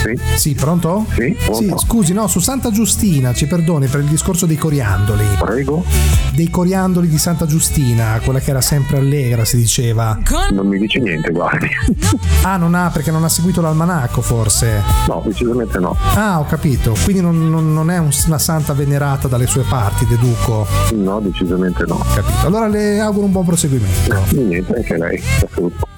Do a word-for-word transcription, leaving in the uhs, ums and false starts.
Sì. Sì, pronto? Sì, Sì, scusi, no, su Santa Giustina, ci perdoni per il discorso dei coriandoli. Prego. Dei coriandoli di Santa Giustina, quella che era sempre allegra, si diceva. Non mi dice niente, guardi. Ah, non ha, perché non ha seguito l'almanacco, forse? No, decisamente no. Ah, ho capito, quindi non, non, non è un- una santa venerata dalle sue parti, deduco. No, decisamente no. Capito. Allora le auguro un buon proseguimento. Niente, anche lei. Saluto.